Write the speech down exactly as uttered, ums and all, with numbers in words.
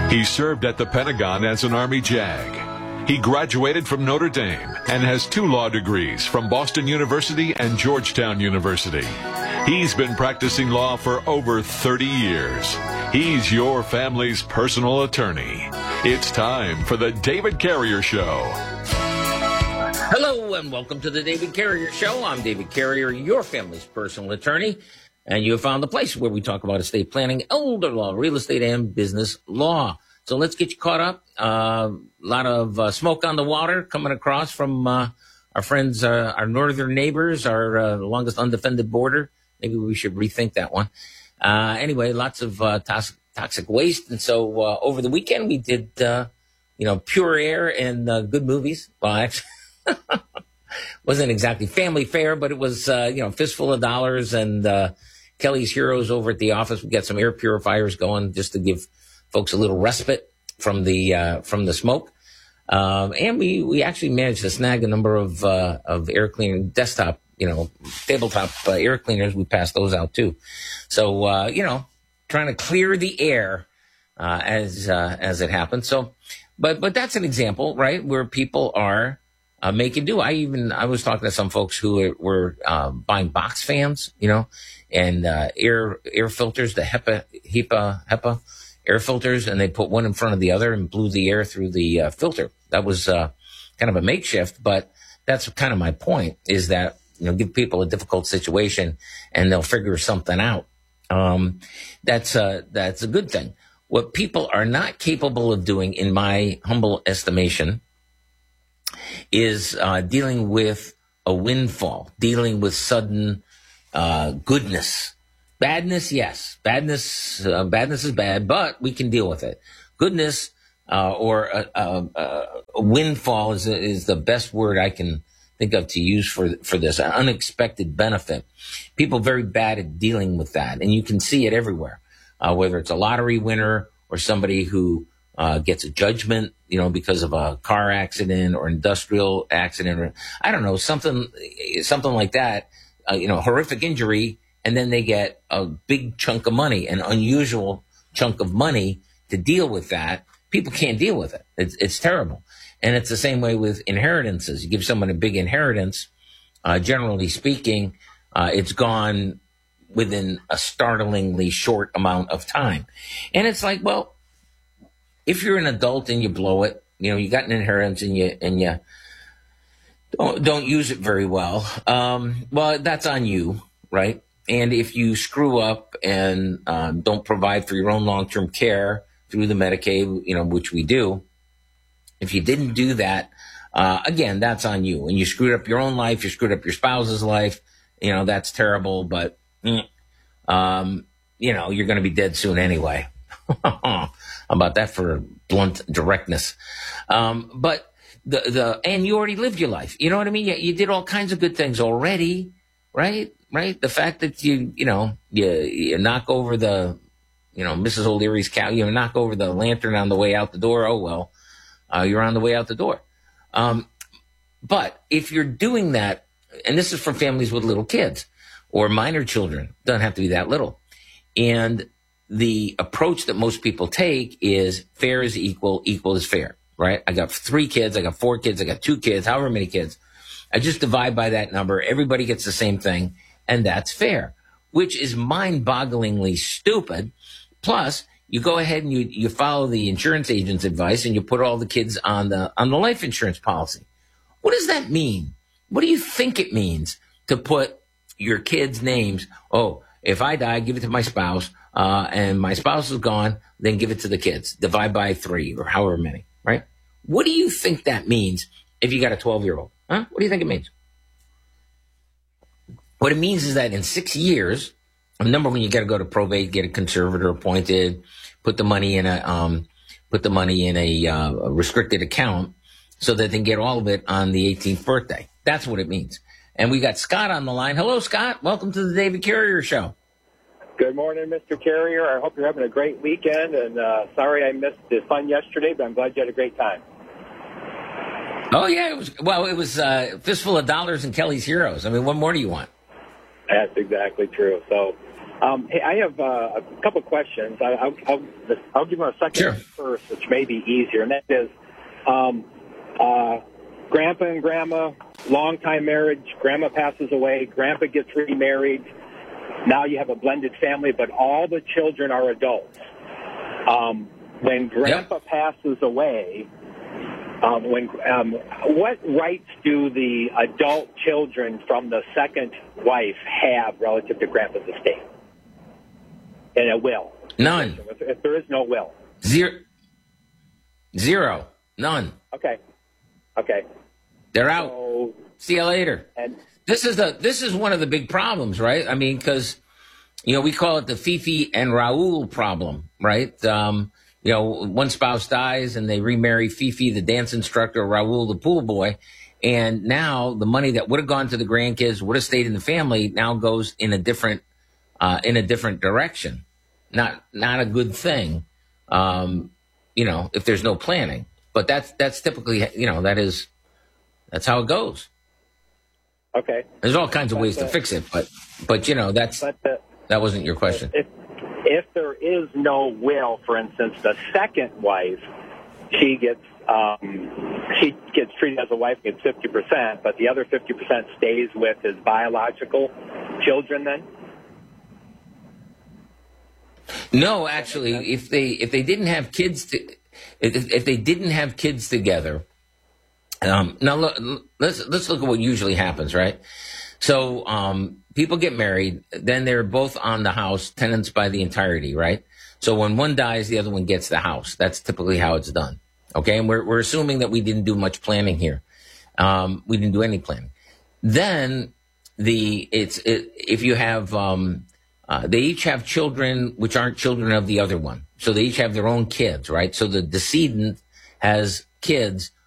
He served at the Pentagon as an Army JAG. He graduated from Notre Dame and has two law degrees from Boston University and Georgetown University. He's been practicing law for over thirty years. He's your family's personal attorney. It's time for the David Carrier Show. Hello and welcome to the David Carrier Show. I'm David Carrier, your family's personal attorney. And you have found the place where we talk about estate planning, elder law, real estate, and business law. So let's get you caught up. A uh, lot of uh, smoke on the water coming across from uh, our friends, uh, our northern neighbors, our uh, longest undefended border. Maybe we should rethink that one. Uh, anyway, lots of uh, toxic, toxic waste. And so uh, over the weekend, we did, uh, you know, pure air and uh, good movies. Well, actually, wasn't exactly family fare, but it was, uh, you know, fistful of dollars and uh, Kelly's Heroes over at the office. We got some air purifiers going just to give folks a little respite from the uh, from the smoke. Um, and we, we actually managed to snag a number of uh, of air cleaner desktop, you know, tabletop uh, air cleaners. We passed those out too. So, uh, you know, trying to clear the air uh, as uh, as it happens. So, but but that's an example, right, where people are uh, making do. I even I was talking to some folks who were uh, buying box fans, you know, and uh, air air filters, the HEPA HEPA HEPA air filters, and they put one in front of the other and blew the air through the uh, filter. That was uh, kind of a makeshift, but that's kind of my point, is that, you know, give people a difficult situation and they'll figure something out. Um, that's uh, that's a good thing. What people are not capable of doing, in my humble estimation, is uh, dealing with a windfall, dealing with sudden uh, goodness. Badness, yes. Badness, uh, badness is bad, but we can deal with it. Goodness, uh, or a, a, a windfall is is the best word I can think of to use for for this. An unexpected benefit. People are very bad at dealing with that, and you can see it everywhere. Uh, whether it's a lottery winner or somebody who uh, gets a judgment, you know, because of a car accident or industrial accident, or I don't know, something something like that. Uh, you know, horrific injury. And then they get a big chunk of money, an unusual chunk of money to deal with that. People can't deal with it. It's, it's terrible. And it's the same way with inheritances. You give someone a big inheritance, uh, generally speaking, uh, it's gone within a startlingly short amount of time. And it's like, well, if you're an adult and you blow it, you know, you got an inheritance and you, and you don't, don't use it very well. Um, well, that's on you, right? And if you screw up and um, don't provide for your own long-term care through the Medicaid, you know, which we do, if you didn't do that, uh, again, that's on you. And you screwed up your own life, you screwed up your spouse's life, you know, that's terrible. But, um, you know, you're going to be dead soon anyway. How about that for blunt directness? Um, but the the and you already lived your life. You know what I mean? You, you did all kinds of good things already, right? Right? The fact that you, you know, you, you knock over the, you know, Missus O'Leary's cow, you knock over the lantern on the way out the door. Oh, well, uh, you're on the way out the door. Um, but if you're doing that, and this is for families with little kids or minor children, doesn't have to be that little. And the approach that most people take is fair is equal, equal is fair, right? I got three kids, I got four kids, I got two kids, however many kids. I just divide by that number. Everybody gets the same thing. And that's fair, which is mind-bogglingly stupid. Plus, you go ahead and you, you follow the insurance agent's advice and you put all the kids on the on the life insurance policy. What does that mean? What do you think it means to put your kids' names? Oh, if I die, give it to my spouse, uh, and my spouse is gone, then give it to the kids. Divide by three or however many, right? What do you think that means if you got a twelve-year-old? Huh? What do you think it means? What it means is that in six years, number one, you got to go to probate, get a conservator appointed, put the money in a um, put the money in a, uh, a restricted account, so that they can get all of it on the eighteenth birthday. That's what it means. And we got Scott on the line. Hello, Scott. Welcome to the David Carrier Show. Good morning, Mister Carrier. I hope you're having a great weekend. And uh, sorry I missed the fun yesterday, but I'm glad you had a great time. Oh yeah, it was. Well, it was uh, a fistful of dollars and Kelly's Heroes. I mean, what more do you want? That's exactly true. So Um, hey, I have uh, a couple questions. I, I'll, I'll, I'll give them a second Sure. first, which may be easier, and that is, um, uh, Grandpa and Grandma, long-time marriage, Grandma passes away, Grandpa gets remarried, now you have a blended family, but all the children are adults. Um, when Grandpa Yep. passes away, um, when um, what rights do the adult children from the second wife have relative to Grandpa's estate? In a will? None. If, if there is no will. Zero. Zero. None. Okay. Okay. They're out. So, See you later. and This is the this is one of the big problems, right? I mean, because you know we call it the Fifi and Raul problem, right? Um, you know, one spouse dies and they remarry Fifi, the dance instructor, Raul, the pool boy, and now the money that would have gone to the grandkids, would have stayed in the family, now goes in a different uh, in a different direction. Not not a good thing, um, you know, if there's no planning. But that's that's typically, you know, that is that's how it goes. okay. There's all kinds of But, ways to uh, fix it, but but you know that's But the, that wasn't your question. if if there is no will, for instance, the second wife, she gets um, she gets treated as a wife, gets fifty percent, but the other fifty percent stays with his biological children. Then, No, actually, if they if they didn't have kids, to, if, if they didn't have kids together, um, now look, let's let's look at what usually happens, right? So um, people get married, then they're both on the house, tenants by the entirety, right? So when one dies, the other one gets the house. That's typically how it's done. Okay, and we're we're assuming that we didn't do much planning here. Um, we didn't do any planning. Then the it's it, if you have um, uh, they each have children which aren't children of the other one, so they each have their own kids, right? So the decedent has kids